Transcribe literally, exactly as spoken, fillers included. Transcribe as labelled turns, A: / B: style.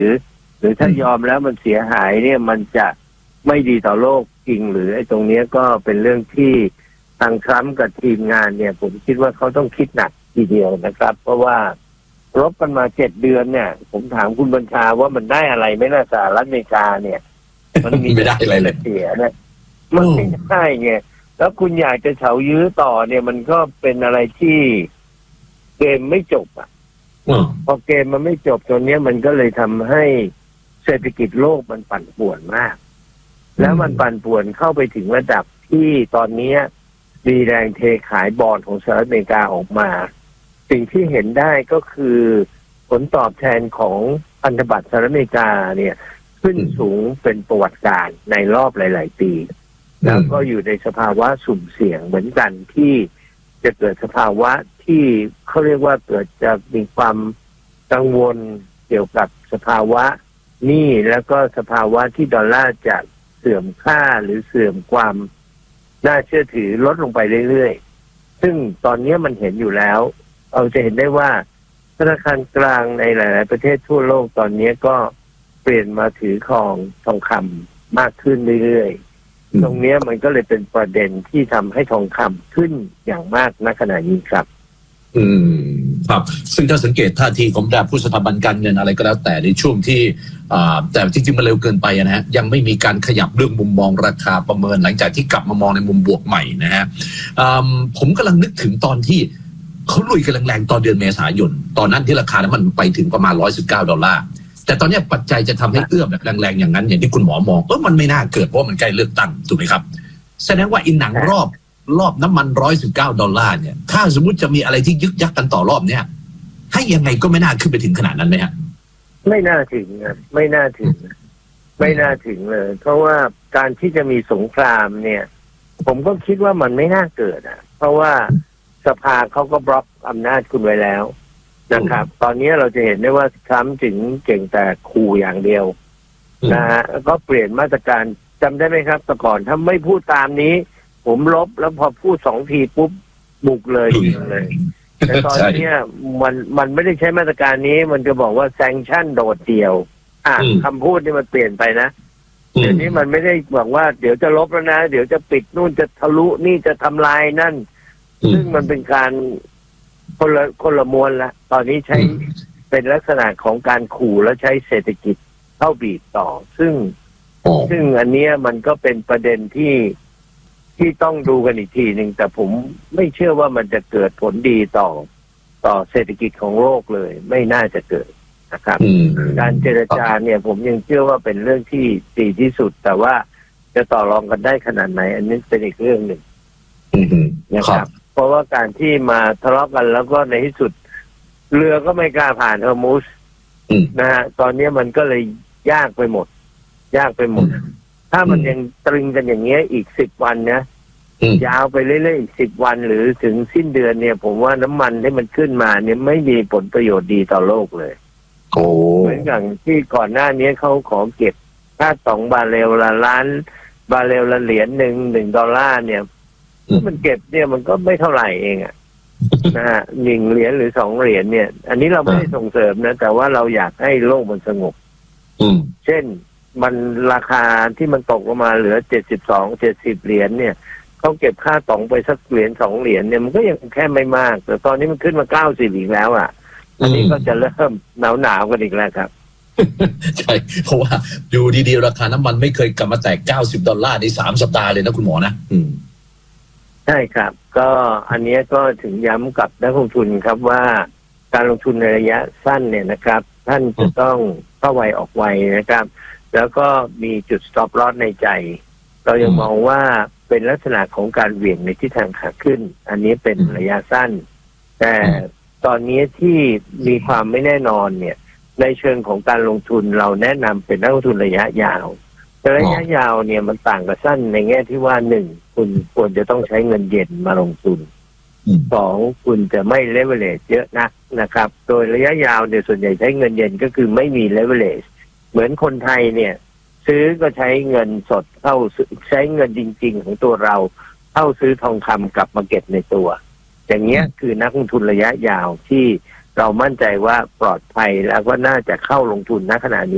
A: หรือหรือถ้ายอมแล้วมันเสียหายเนี่ยมันจะไม่ดีต่อโลกจริงหรือไอ้ตรงนี้ก็เป็นเรื่องที่ทางทรัมป์กับทีมงานเนี่ยผมคิดว่าเขาต้องคิดหนักทีเดียวนะครับเพราะว่ารบกันมาเจ็ดเดือนเนี่ยผมถามคุณบัญชาว่ามันได้อะไรไหมล่ะสหรัฐอเมริกาเนี่ยมันมี
B: ไม่ได้อะไรเลย
A: เสียนะมันไม่ได้ไงแล้วคุณอยากจะเฉายื้อต่อเนี่ยมันก็เป็นอะไรที่เกมไม่จบอ่ะพอเกมมันไม่จบตรงนี้มันก็เลยทำให้เศรษฐกิจโลกมันปั่นป่วนมากแล้วมันปั่นป่วนเข้าไปถึงระดับที่ตอนนี้มีแรงเทขายบอนด์ของสหรัฐอเมริกาออกมาสิ่งที่เห็นได้ก็คือผลตอบแทนของพันธบัตรสหรัฐอเมริกาเนี่ยขึ้นสูงเป็นประวัติการณ์ในรอบหลายๆปีแล้วก็อยู่ในสภาวะสุ่มเสี่ยงเหมือนกันที่จะเกิดสภาวะที่เขาเรียกว่าเกิดจะมีความกังวลเกี่ยวกับสภาวะหนี้แล้วก็สภาวะที่ดอลลาร์จะเสื่อมค่าหรือเสื่อมความน่าเชื่อถือลดลงไปเรื่อยๆซึ่งตอนนี้มันเห็นอยู่แล้วเราจะเห็นได้ว่าธนาคารกลางในหลายๆประเทศทั่วโลกตอนนี้ก็เปลี่ยนมาถือครองทองคำมากขึ้นเรื่อยๆตรงนี้มันก็เลยเป็นประเด็นที่ทำให้ทองคำขึ้นอย่างมากณขณะนี้ครับ
B: อืมครับซึ่งถ้าสังเกตท่าทีของดาผู้สถาบันการเงินอะไรก็แล้วแต่ในช่วงที่แต่จริงๆมันเร็วเกินไปนะฮะยังไม่มีการขยับเรื่องมุมมองราคาประเมินหลังจากที่กลับมามองในมุมบวกใหม่นะฮะผมกำลังนึกถึงตอนที่เขาลุยกันแรงๆตอนเดือนเมษายนตอนนั้นที่ราคานั้นมันไปถึงประมาณหนึ่งร้อยสิบเก้าดอลลาร์แต่ตอนนี้ปัจจัยจะทำให้เอื้อแบบแรงๆอย่างนั้นอย่างที่คุณหมอมองก็มันไม่น่าเกิดเพราะมันใกล้เลือกตั้งถูกไหมครับแสดงว่าอินหนังรอบรอบน้ำมันหนึ่งร้อยสิบเก้าดอลลาร์เนี่ยถ้าสมมุติจะมีอะไรที่ยึกยักกันต่อรอบเนี้ยให้ยังไงก็ไม่น่าขึ้นไปถึงขนาดนั้นไหมฮะ
A: ไม่น่าถึงนะไม่น่าถึงไม่น่าถึงเลยเพราะว่าการที่จะมีสงครามเนี่ยผมก็คิดว่ามันไม่น่าเกิดอ่ะเพราะว่าสภาเขาก็บล็อกอำนาจคุณไว้แล้วนะครับตอนนี้เราจะเห็นได้ว่าทรัมป์ถึงเก่งแต่ขู่อย่างเดียวนะฮะก็เปลี่ยนมาตรการจำได้ไหมครับแต่ก่อนถ้าไม่พูดตามนี้ผมลบแล้วพอพูดสองทีปุ๊บบุกเลยเลยแต่ตอนนี้มันมันไม่ได้ใช้มาตรการนี้มันจะบอกว่าแซงชั่นโดดเดี่ยวอ่ะคำพูดนี่มันเปลี่ยนไปนะเดี๋ยวนี้มันไม่ได้บอกว่าเดี๋ยวจะลบแล้วนะเดี๋ยวจะปิดนู่นจะทะลุนี่จะทำลายนั่นซึ่งมันเป็นการคนละคนละมวลละตอนนี้ใช้เป็นลักษณะของการขู่แล้วใช้เศรษฐกิจเข้าบีบต่อซึ่งซึ่งอันนี้มันก็เป็นประเด็นที่ที่ต้องดูกันอีกทีหนึ่งแต่ผมไม่เชื่อว่ามันจะเกิดผลดีต่อต่อเศรษฐกิจของโลกเลยไม่น่าจะเกิดนะครับการเจรจาเนี่ยผมยังเชื่อว่าเป็นเรื่องที่ดีที่สุดแต่ว่าจะต่อรองกันได้ขนาดไหนอันนี้เป็นอีกเรื่องหนึ่งนะครับเพราะว่าการที่มาทะเลาะกันแล้วก็ในที่สุดเรือก็ไม่กล้าผ่านเฮอร์มุสนะฮะตอนนี้มันก็เลยยากไปหมดยากไปหมดถ้ามันยังตรึงกันอย่างเงี้ยอีกสิบวันนะยาวไปเรื่อยๆอีกสิบวันหรือถึงสิ้นเดือนเนี่ยผมว่าน้ำมันที่มันขึ้นมาเนี่ยไม่มีผลประโยชน์ดีต่อโลกเลยเหมือนอย่างที่ก่อนหน้านี้เขาขอเก็บค่าสองบาเรลละล้านบาเรลละเหรียญหนึ่งหนึ่งดอลลาร์เนี่ยมันเก็บเนี่ยมันก็ไม่เท่าไหร่เองอะนะฮะหนึ่งเหรียญหรือสองเหรียญเนี่ยอันนี้เราไม่ได้ส่งเสริมนะแต่ว่าเราอยากให้โลกมันสงบเช่นมันราคาที่มันตกลงมาเหลือเจ็ดสิบสองเจ็ดสิบเหรียญเนี่ยเขาเก็บค่าตองไปสักเหรียญสองเหรียญเนี่ยมันก็ยังแค่ไม่มากแต่ตอนนี้มันขึ้นมาเก้าสิบอีกแล้วอ่ะอันนี้ก็จะเริ่มหนาวหนาวกันอีกแล้วครับ
B: ใช่เพราะว่าดูดีๆราคาน้ำมันไม่เคยกลับมาแตะเก้าสิบดอลลาร์ในสามสัปดาห์เลยนะคุณหมอนะอืม
A: ใช่ครับก็อันนี้ก็ถึงย้ำกับนักลงทุนครับว่าการลงทุนในระยะสั้นเนี่ยนะครับท่านจะต้องเข้าไวออกไวนะครับแล้วก็มีจุด stop loss ในใจเรายังมองว่าเป็นลักษณะของการเหวี่ยงในทิศทางขาขึ้นอันนี้เป็นระยะสั้นแต่ตอนนี้ที่มีความไม่แน่นอนเนี่ยในเชิงของการลงทุนเราแนะนำเป็นนักลงทุนระยะยาวแต่ระยะยาวเนี่ยมันต่างกับสั้นในแง่ที่ว่าหนึ่งคุณควรจะต้องใช้เงินเย็นมาลงทุนสองคุณจะไม่เลเวลเลจเยอะนักนะครับโดยระยะยาวเนี่ยส่วนใหญ่ใช้เงินเย็นก็คือไม่มีเลเวลเลจเหมือนคนไทยเนี่ยซื้อก็ใช้เงินสดเข้าใช้เงินจริงๆของตัวเราเข้าซื้อทองคำกลับมาเก็บในตัวอย่างเงี้ยคือนักลงทุนระยะยาวที่เรามั่นใจว่าปลอดภัยแล้วก็น่าจะเข้าลงทุนณขณะนี้